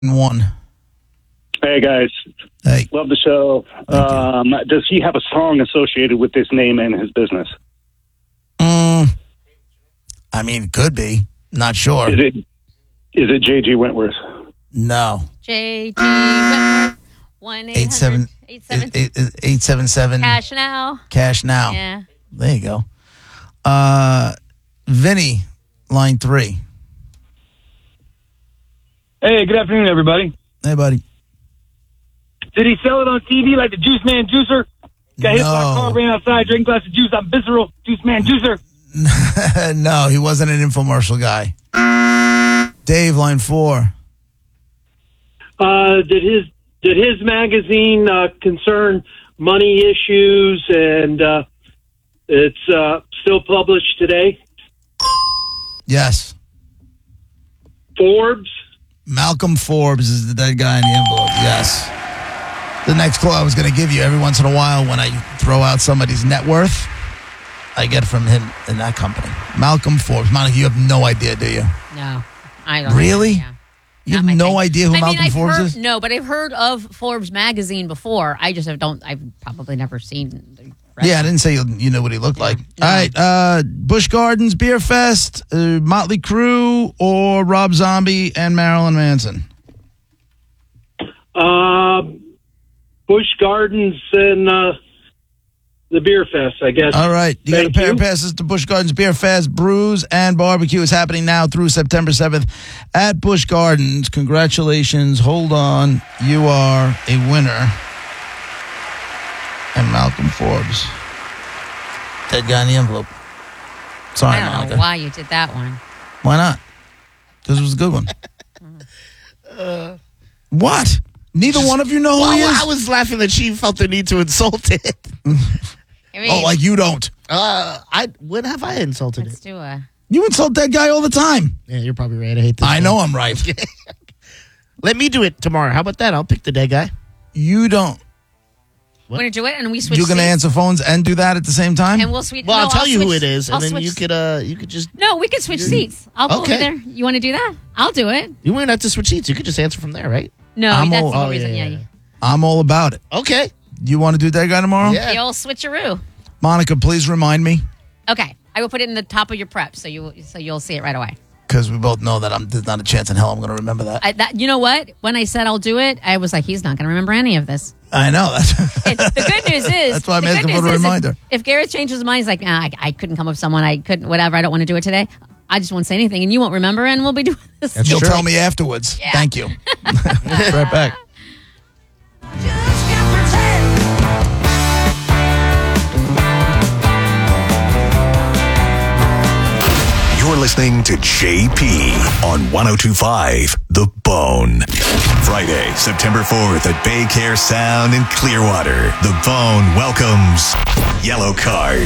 One. Hey, guys. Hey. Love the show. Does he have a song associated with this name and his business? I mean, could be. Not sure. Is it J.G. Wentworth? No. J.G. Wentworth. 1-877 Cash now. Cash now. Yeah. There you go. Vinny, line 3. Hey, good afternoon, everybody. Hey, buddy. Did he sell it on TV like the Juice Man Juicer? Got hit by a car, ran outside, drank a glass of juice. I'm visceral. Juice Man Juicer. No, he wasn't an infomercial guy. Dave, line 4. Did his magazine concern money issues, and it's still published today? Yes. Forbes? Malcolm Forbes is the dead guy in the envelope. Yes. The next clue I was going to give you, every once in a while when I throw out somebody's net worth, I get from him in that company. Malcolm Forbes. Monica, you have no idea, do you? No, I don't. Really? Yeah. You have no idea who Malcolm Forbes is? No, but I've heard of Forbes magazine before. I just don't. I've probably never seen. Yeah, I didn't say you know what he looked like. No. All right, Busch Gardens Beer Fest, Motley Crue, or Rob Zombie and Marilyn Manson? Busch Gardens and the Beer Fest, I guess. All right, you got a pair of passes to Busch Gardens Beer Fest. Brews and Barbecue is happening now through September 7th at Busch Gardens. Congratulations. Hold on. You are a winner. And Malcolm Forbes. Dead guy in the envelope. Sorry, I don't Monica. know why you did that one. Why not? Because it was a good one. What? Neither one of you know who he is? I was laughing that she felt the need to insult it. Oh, like you don't. When have I insulted Let's it? do a. You insult that guy all the time. Yeah, you're probably right. I hate this. I know I'm right. Let me do it tomorrow. How about that? I'll pick the dead guy. You don't. We're going to do it, and we switch You're going to seats, answer phones and do that at the same time? and we'll switch. Well, no, I'll tell you who switch- it is, and I'll then switch- you could just. No, we could switch seats. I'll go Okay. over there. You want to do that? I'll do it. You wouldn't have to switch seats. You could just answer from there, right? No, I'm that's all- the whole oh, reason. yeah, Yeah, yeah. I'm all about it. Okay. You want to do that guy tomorrow? Yeah. the old switcheroo. Monica, please remind me, Okay, I will put it in the top of your prep, so you'll see it right away. because we both know that there's not a chance in hell I'm going to remember that. You know what? When I said I'll do it, I was like, he's not going to remember any of this. I know. The good news is That's why I'm the asking good for the news is reminder. If Garrett changes his mind, he's like, nah, I couldn't come up with someone. I couldn't, whatever. I don't want to do it today. I just won't say anything, and you won't remember, and we'll be doing this. You'll tell me afterwards. Yeah. Thank you. Right back. You're listening to JP on 102.5 The Bone. Friday, September 4th at Bay Care Sound in Clearwater. The Bone welcomes Yellow Card.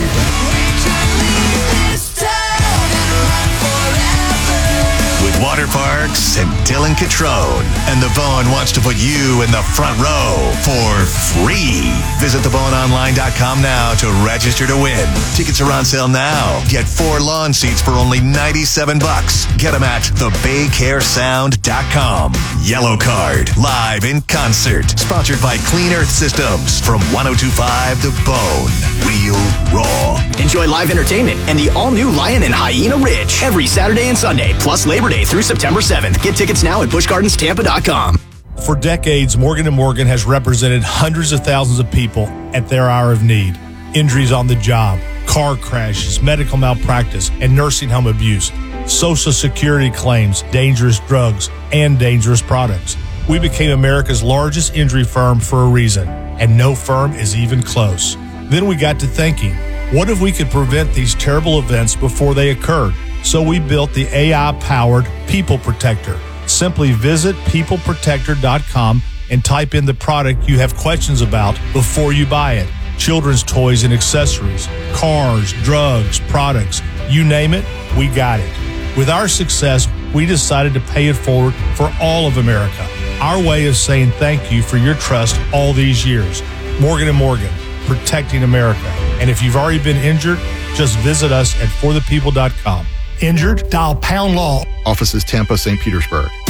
With Water Parks and Dylan Catrone. And The Bone wants to put you in the front row for free. Visit theboneonline.com now to register to win. Tickets are on sale now. Get 4 lawn seats for only $97. Get them at thebaycaresound.com. Yellow Card, live in concert. Sponsored by Clean Earth Systems from 102.5 The Bone. Real raw. Enjoy live entertainment and the all-new Lion and Hyena Ridge every Saturday and Sunday, plus Labor Day through September 7th. Get tickets now at buschgardenstampa.com. For decades, Morgan & Morgan has represented hundreds of thousands of people at their hour of need. Injuries on the job, car crashes, medical malpractice, and nursing home abuse, Social Security claims, dangerous drugs, and dangerous products. We became America's largest injury firm for a reason, and no firm is even close. Then we got to thinking, what if we could prevent these terrible events before they occurred? So we built the AI-powered People Protector. Simply visit peopleprotector.com and type in the product you have questions about before you buy it. Children's toys and accessories, cars, drugs, products, you name it, we got it. With our success, we decided to pay it forward for all of America. Our way of saying thank you for your trust all these years. Morgan & Morgan, protecting America. And if you've already been injured, just visit us at forthepeople.com. Injured? Dial #law. Offices Tampa, St. Petersburg.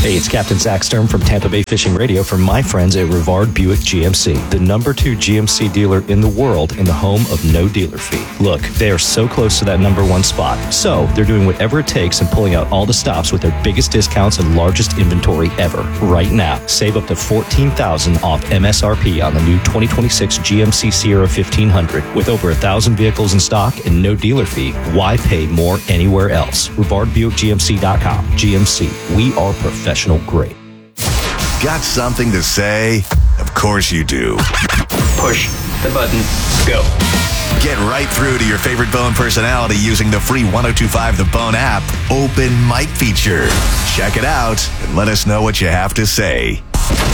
Hey, it's Captain Zach Sturm from Tampa Bay Fishing Radio for my friends at Rivard Buick GMC, the number 2 GMC dealer in the world in the home of no dealer fee. Look, they are so close to that number 1 spot, so they're doing whatever it takes and pulling out all the stops with their biggest discounts and largest inventory ever. Right now, save up to $14,000 off MSRP on the new 2026 GMC Sierra 1500. With over 1,000 vehicles in stock and no dealer fee, why pay more anywhere else? RivardBuickGMC.com. GMC, we are professional grade. Got something to say? Of course you do. Push the button. Go. Get right through to your favorite Bone personality using the free 1025 The Bone app open mic feature. Check it out and let us know what you have to say.